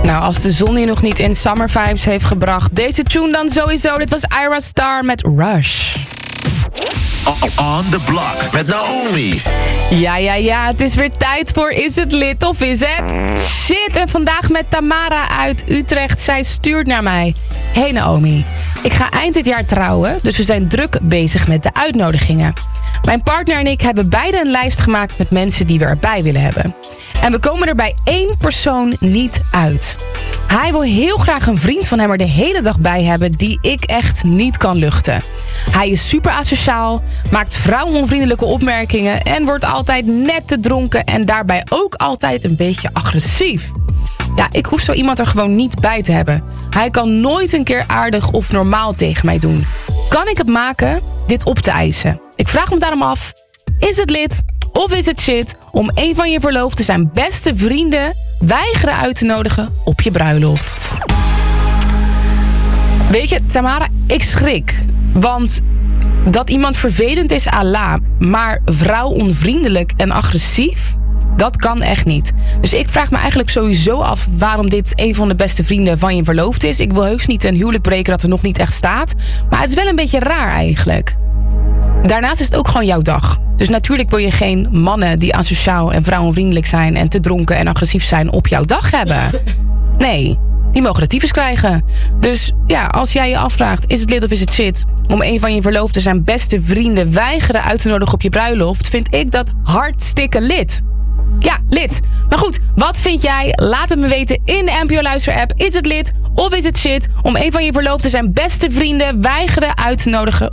Nou, als de zon je nog niet in summer vibes heeft gebracht, deze tune dan sowieso. Dit was Ira Star met Rush. On the Block met Naomi. Ja, het is weer tijd voor Is het lid of is het shit? En vandaag met Tamara uit Utrecht. Zij stuurt naar mij. Hey Naomi, ik ga eind dit jaar trouwen, dus we zijn druk bezig met de uitnodigingen. Mijn partner en ik hebben beide een lijst gemaakt met mensen die we erbij willen hebben. En we komen er bij 1 persoon niet uit. Hij wil heel graag een vriend van hem er de hele dag bij hebben die ik echt niet kan luchten. Hij is super asociaal, maakt vrouwonvriendelijke opmerkingen en wordt altijd net te dronken en daarbij ook altijd een beetje agressief. Ja, ik hoef zo iemand er gewoon niet bij te hebben. Hij kan nooit een keer aardig of normaal tegen mij doen. Kan ik het maken dit op te eisen? Ik vraag me daarom af, is het lid of is het shit om een van je verloofden zijn beste vrienden weigeren uit te nodigen op je bruiloft? Weet je, Tamara, ik schrik. Want dat iemand vervelend is, Allah, maar vrouwonvriendelijk en agressief, dat kan echt niet. Dus ik vraag me eigenlijk sowieso af waarom dit een van de beste vrienden van je verloofde is. Ik wil heus niet een huwelijk breken dat er nog niet echt staat. Maar het is wel een beetje raar eigenlijk. Daarnaast is het ook gewoon jouw dag. Dus natuurlijk wil je geen mannen die asociaal en vrouwonvriendelijk zijn en te dronken en agressief zijn op jouw dag hebben. Nee, die mogen de tyfus krijgen. Dus ja, als jij je afvraagt, is het lid of is het shit om een van je verloofden zijn beste vrienden weigeren uit te nodigen op je bruiloft, vind ik dat hartstikke lid. Ja, lid. Maar goed, wat vind jij? Laat het me weten in de NPO Luister app. Is het lid of is het shit om een van je verloofden zijn beste vrienden weigeren uit te nodigen